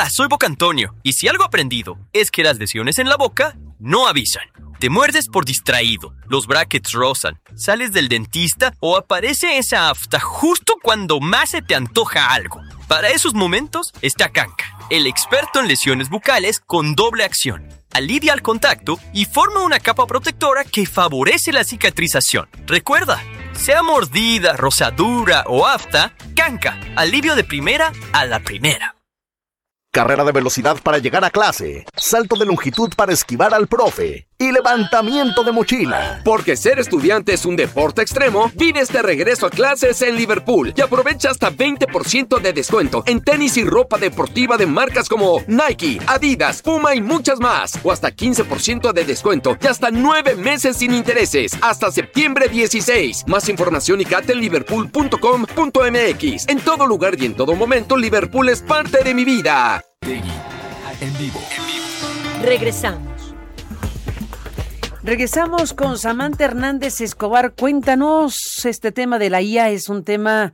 soy Boca Antonio, y si algo aprendido es que las lesiones en la boca no avisan. Te muerdes por distraído, los brackets rozan, sales del dentista o aparece esa afta justo cuando más se te antoja algo. Para esos momentos está Kanka, el experto en lesiones bucales con doble acción. Alivia al contacto y forma una capa protectora que favorece la cicatrización. Recuerda, sea mordida, rozadura o afta, Kanka, alivio de primera a la primera. Carrera de velocidad para llegar a clase, salto de longitud para esquivar al profe y levantamiento de mochila. Porque ser estudiante es un deporte extremo, vive este regreso a clases en Liverpool y aprovecha hasta 20% de descuento en tenis y ropa deportiva de marcas como Nike, Adidas, Puma y muchas más. O hasta 15% de descuento y hasta 9 meses sin intereses, hasta septiembre 16. Más información y cate en liverpool.com.mx. En todo lugar y en todo momento, Liverpool es parte de mi vida. En vivo. Regresamos con Samantha Hernández Escobar. Cuéntanos, este tema de la IA es un tema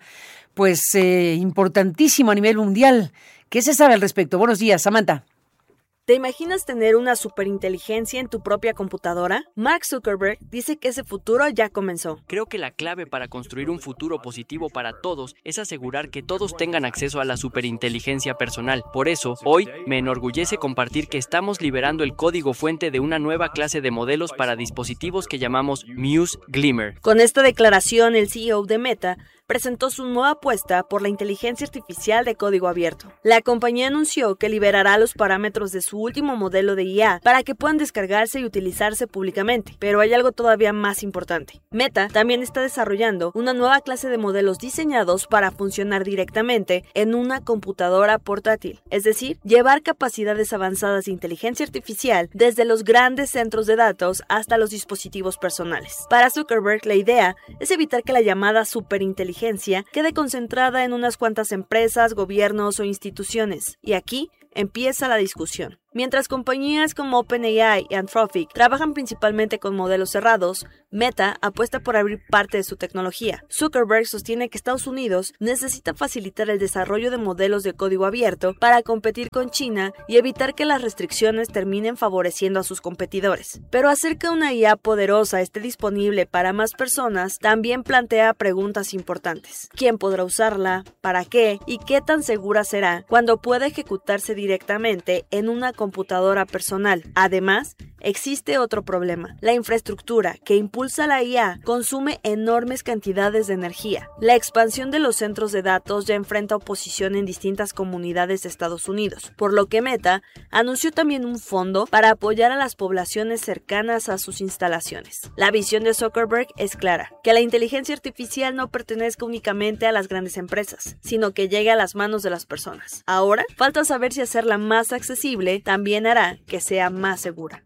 importantísimo a nivel mundial. ¿Qué se sabe al respecto? Buenos días, Samantha. ¿Te imaginas tener una superinteligencia en tu propia computadora? Mark Zuckerberg dice que ese futuro ya comenzó. Creo que la clave para construir un futuro positivo para todos es asegurar que todos tengan acceso a la superinteligencia personal. Por eso, hoy me enorgullece compartir que estamos liberando el código fuente de una nueva clase de modelos para dispositivos que llamamos Muse Glimmer. Con esta declaración, el CEO de Meta presentó su nueva apuesta por la inteligencia artificial de código abierto. La compañía anunció que liberará los parámetros de su último modelo de IA para que puedan descargarse y utilizarse públicamente. Pero hay algo todavía más importante. Meta también está desarrollando una nueva clase de modelos diseñados para funcionar directamente en una computadora portátil, es decir, llevar capacidades avanzadas de inteligencia artificial desde los grandes centros de datos hasta los dispositivos personales. Para Zuckerberg, la idea es evitar que la llamada superinteligencia quede concentrada en unas cuantas empresas, gobiernos o instituciones. Y aquí empieza la discusión. Mientras compañías como OpenAI y Anthropic trabajan principalmente con modelos cerrados, Meta apuesta por abrir parte de su tecnología. Zuckerberg sostiene que Estados Unidos necesita facilitar el desarrollo de modelos de código abierto para competir con China y evitar que las restricciones terminen favoreciendo a sus competidores. Pero hacer que una IA poderosa esté disponible para más personas también plantea preguntas importantes. ¿Quién podrá usarla? ¿Para qué? ¿Y qué tan segura será cuando pueda ejecutarse directamente en una computadora personal? Además, existe otro problema. La infraestructura que impulsa la IA consume enormes cantidades de energía. La expansión de los centros de datos ya enfrenta oposición en distintas comunidades de Estados Unidos, por lo que Meta anunció también un fondo para apoyar a las poblaciones cercanas a sus instalaciones. La visión de Zuckerberg es clara, que la inteligencia artificial no pertenezca únicamente a las grandes empresas, sino que llegue a las manos de las personas. Ahora, falta saber si hacerla más accesible también hará que sea más segura.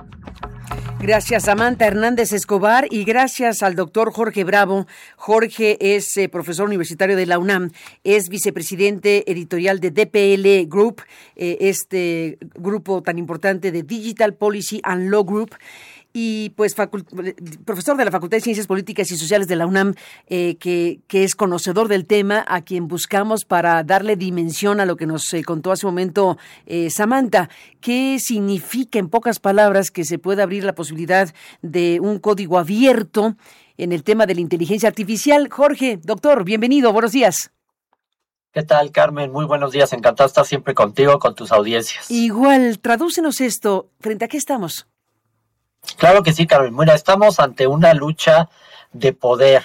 Gracias, Samantha Hernández Escobar, y gracias al doctor Jorge Bravo. Jorge es profesor universitario de la UNAM, es vicepresidente editorial de DPL Group, este grupo tan importante de Digital Policy and Law Group, y pues profesor de la Facultad de Ciencias Políticas y Sociales de la UNAM, que es conocedor del tema, a quien buscamos para darle dimensión a lo que nos contó hace un momento Samantha. ¿Qué significa, en pocas palabras, que se pueda abrir la posibilidad de un código abierto en el tema de la inteligencia artificial? Jorge, doctor, bienvenido, buenos días. ¿Qué tal, Carmen? Muy buenos días, encantado de estar siempre contigo, con tus audiencias. Igual, tradúcenos esto, ¿frente a qué estamos? Claro que sí, Carmen. Mira, estamos ante una lucha de poder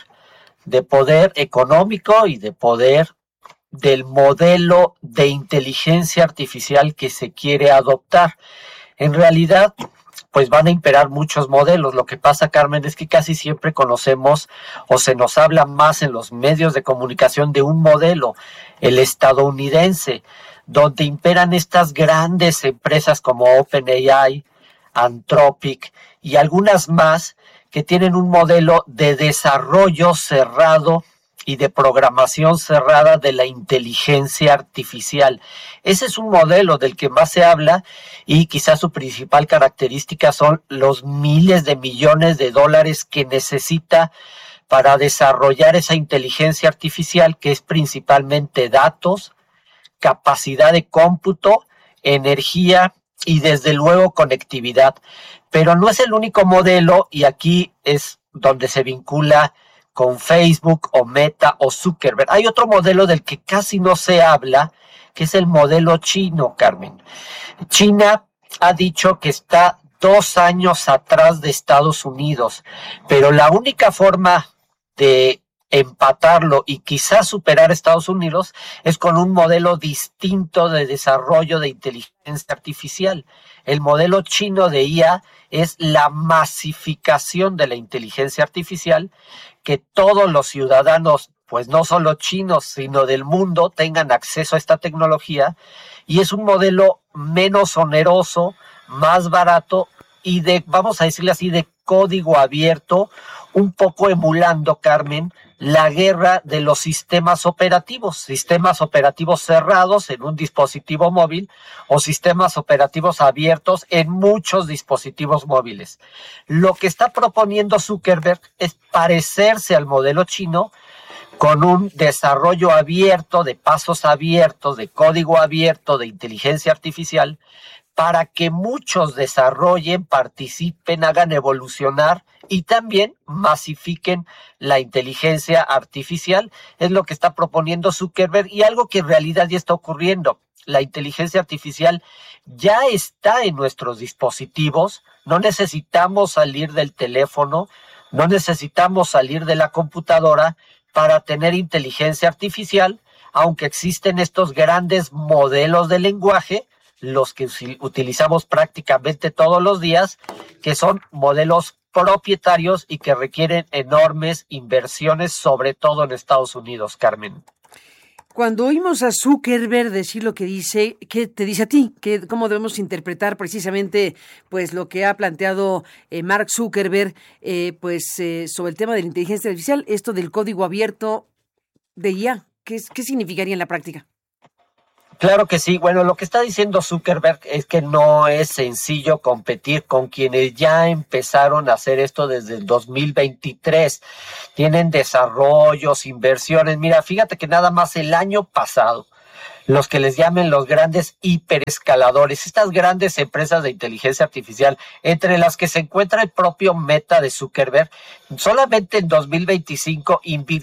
económico y de poder del modelo de inteligencia artificial que se quiere adoptar. En realidad, pues van a imperar muchos modelos. Lo que pasa, Carmen, es que casi siempre conocemos o se nos habla más en los medios de comunicación de un modelo, el estadounidense, donde imperan estas grandes empresas como OpenAI, Anthropic y algunas más que tienen un modelo de desarrollo cerrado y de programación cerrada de la inteligencia artificial. Ese es un modelo del que más se habla y quizás su principal característica son los miles de millones de dólares que necesita para desarrollar esa inteligencia artificial, que es principalmente datos, capacidad de cómputo energía y desde luego conectividad. Pero no es el único modelo, y aquí es donde se vincula con Facebook o Meta o Zuckerberg. Hay otro modelo del que casi no se habla, que es el modelo chino, Carmen. China ha dicho que está 2 años atrás de Estados Unidos, pero la única forma de empatarlo y quizás superar a Estados Unidos es con un modelo distinto de desarrollo de inteligencia artificial. El modelo chino de IA es la masificación de la inteligencia artificial, que todos los ciudadanos, pues no solo chinos, sino del mundo, tengan acceso a esta tecnología, y es un modelo menos oneroso, más barato y de, vamos a decirle así, de código abierto, un poco emulando, Carmen, la guerra de los sistemas operativos cerrados en un dispositivo móvil o sistemas operativos abiertos en muchos dispositivos móviles. Lo que está proponiendo Zuckerberg es parecerse al modelo chino, con un desarrollo abierto, de pasos abiertos, de código abierto, de inteligencia artificial, para que muchos desarrollen, participen, hagan evolucionar y también masifiquen la inteligencia artificial. Es lo que está proponiendo Zuckerberg, y algo que en realidad ya está ocurriendo. La inteligencia artificial ya está en nuestros dispositivos, no necesitamos salir del teléfono, no necesitamos salir de la computadora para tener inteligencia artificial, aunque existen estos grandes modelos de lenguaje, los que utilizamos prácticamente todos los días, que son modelos propietarios y que requieren enormes inversiones, sobre todo en Estados Unidos, Carmen. Cuando oímos a Zuckerberg decir lo que dice, ¿qué te dice a ti? ¿Cómo debemos interpretar precisamente pues lo que ha planteado Mark Zuckerberg sobre el tema de la inteligencia artificial, esto del código abierto de IA? ¿Qué significaría en la práctica? Claro que sí. Bueno, lo que está diciendo Zuckerberg es que no es sencillo competir con quienes ya empezaron a hacer esto desde el 2023. Tienen desarrollos, inversiones. Mira, fíjate que nada más el año pasado, los que les llamen los grandes hiperescaladores, estas grandes empresas de inteligencia artificial, entre las que se encuentra el propio Meta de Zuckerberg, solamente en 2025